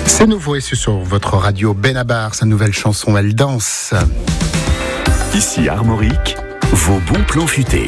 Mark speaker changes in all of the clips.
Speaker 1: C'est nouveau et c'est sur votre radio Benabar, sa nouvelle chanson Elle danse.
Speaker 2: Ici Armorique, vos bons plans futés.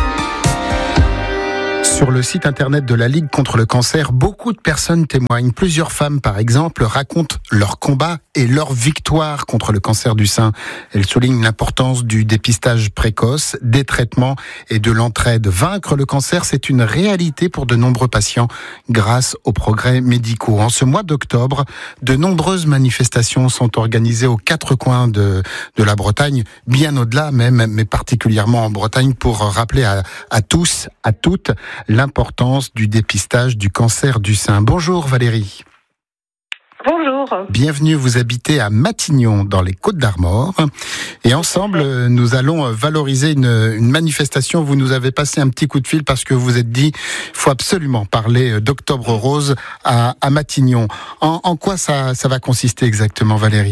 Speaker 1: Sur le site internet de la Ligue contre le cancer, beaucoup de personnes témoignent. Plusieurs femmes, par exemple, racontent leur combat et leur victoire contre le cancer du sein. Elles soulignent l'importance du dépistage précoce, des traitements et de l'entraide. Vaincre le cancer, c'est une réalité pour de nombreux patients grâce aux progrès médicaux. En ce mois d'octobre, de nombreuses manifestations sont organisées aux quatre coins de la Bretagne, bien au-delà même, mais particulièrement en Bretagne, pour rappeler à tous, à toutes, l'importance du dépistage du cancer du sein. Bonjour Valérie.
Speaker 3: Bonjour.
Speaker 1: Bienvenue, vous habitez à Matignon, dans les Côtes-d'Armor. Et ensemble, nous allons valoriser une manifestation. Vous nous avez passé un petit coup de fil parce que vous vous êtes dit, il faut absolument parler d'Octobre Rose à Matignon. En quoi ça va consister exactement, Valérie ?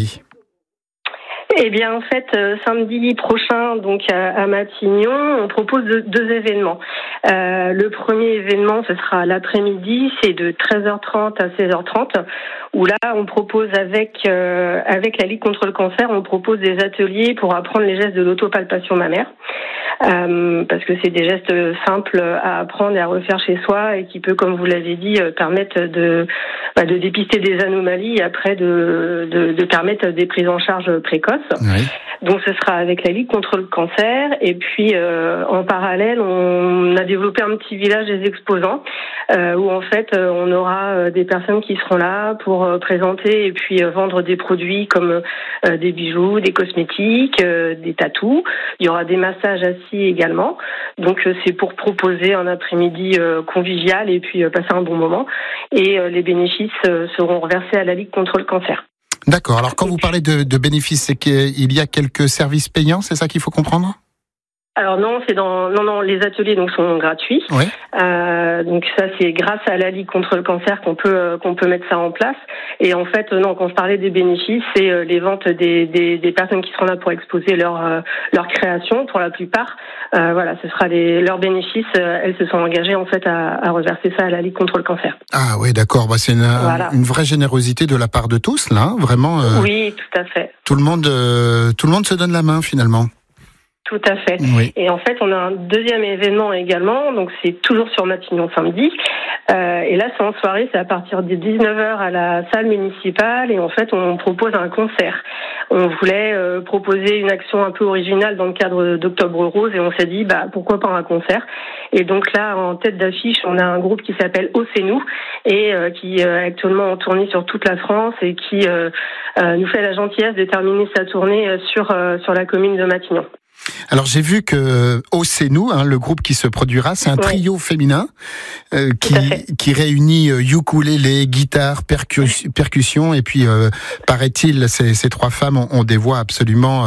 Speaker 3: Eh bien, en fait, samedi prochain, donc à Matignon, on propose deux événements. Le premier événement, ce sera l'après-midi, c'est de 13h30 à 16h30, où là, on propose avec la Ligue contre le cancer, on propose des ateliers pour apprendre les gestes de l'autopalpation mammaire. Parce que c'est des gestes simples à apprendre et à refaire chez soi et qui peut, comme vous l'avez dit, permettre de dépister des anomalies et après de permettre des prises en charge précoces.
Speaker 1: Oui.
Speaker 3: Donc ce sera avec la Ligue contre le cancer et puis en parallèle on a développé un petit village des exposants où en fait on aura des personnes qui seront là pour présenter et puis vendre des produits comme des bijoux, des cosmétiques, des tatous. Il y aura des massages assis également. Donc c'est pour proposer un après-midi convivial et puis passer un bon moment. Et les bénéfices seront reversés à la Ligue contre le cancer.
Speaker 1: D'accord. Alors, quand vous parlez de bénéfices, c'est qu'il y a quelques services payants, c'est ça qu'il faut comprendre ?
Speaker 3: Alors non, les ateliers donc sont gratuits.
Speaker 1: Oui.
Speaker 3: Donc ça c'est grâce à la Ligue contre le cancer qu'on peut mettre ça en place. Et en fait non, quand je parlais des bénéfices, c'est les ventes des personnes qui seront là pour exposer leur création pour la plupart. Voilà, ce sera leurs bénéfices. Elles se sont engagées en fait à reverser ça à la Ligue contre le cancer.
Speaker 1: Ah oui, d'accord. Bah, c'est une vraie générosité de la part de tous, là, hein, vraiment.
Speaker 3: Oui, tout à fait.
Speaker 1: Tout le monde se donne la main finalement.
Speaker 3: Tout à fait.
Speaker 1: Oui.
Speaker 3: Et en fait, on a un deuxième événement également, donc c'est toujours sur Matignon samedi. Et là, c'est en soirée, c'est à partir de 19h à la salle municipale. Et en fait, on propose un concert. On voulait proposer une action un peu originale dans le cadre d'Octobre Rose et on s'est dit, pourquoi pas un concert. Et donc là, en tête d'affiche, on a un groupe qui s'appelle Oh c'est nous et qui est actuellement en tournée sur toute la France et qui nous fait la gentillesse de terminer sa tournée sur la commune de Matignon.
Speaker 1: Alors j'ai vu que Oh c'est nous, le groupe qui se produira, c'est un trio féminin qui réunit ukulélé, guitare, percussion et puis paraît-il ces trois femmes ont des voix absolument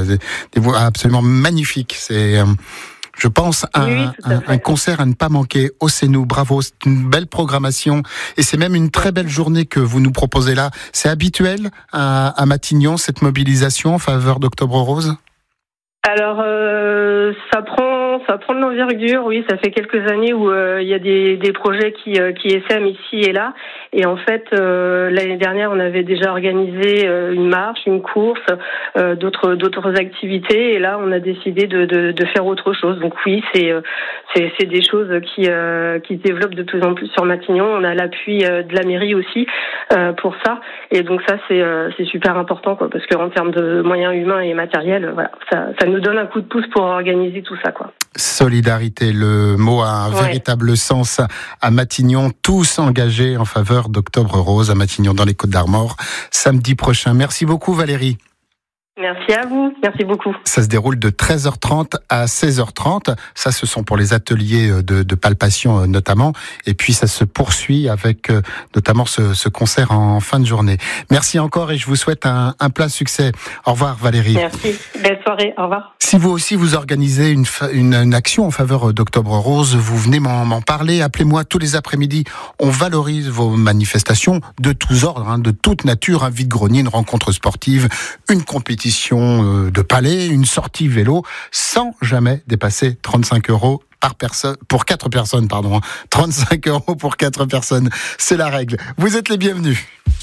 Speaker 1: magnifiques. C'est je pense un concert à ne pas manquer. Oh c'est nous, bravo, c'est une belle programmation et c'est même une très belle journée que vous nous proposez là. C'est habituel à Matignon cette mobilisation en faveur d'Octobre Rose ?
Speaker 3: Alors, ça prend de l'envergure, oui, ça fait quelques années où il y a des projets qui essaiment ici et là. Et en fait, l'année dernière, on avait déjà organisé une marche, une course, d'autres activités. Et là, on a décidé de faire autre chose. Donc oui, c'est des choses qui se développent de plus en plus sur Matignon. On a l'appui de la mairie aussi pour ça. Et donc ça, c'est super important, quoi, parce qu'en termes de moyens humains et matériels, voilà, ça nous donne un coup de pouce pour organiser tout ça, quoi.
Speaker 1: Solidarité, le mot a un véritable sens à Matignon, tous engagés en faveur d'Octobre Rose à Matignon dans les Côtes-d'Armor, samedi prochain. Merci beaucoup Valérie.
Speaker 3: Merci à vous, merci beaucoup.
Speaker 1: Ça se déroule de 13h30 à 16h30. Ça, ce sont pour les ateliers de palpation notamment. Et puis, ça se poursuit avec notamment ce concert en fin de journée. Merci encore et je vous souhaite un plein succès. Au revoir Valérie.
Speaker 3: Merci, belle soirée, au revoir.
Speaker 1: Si vous aussi vous organisez une action en faveur d'Octobre Rose, vous venez m'en parler. Appelez-moi tous les après-midi. On valorise vos manifestations de tous ordres, de toute nature. Un vide-grenier, une rencontre sportive, une compétition de palais, une sortie vélo, sans jamais dépasser 35 € par personne, pour 4 personnes, 35 € pour 4 personnes. C'est la règle. Vous êtes les bienvenus.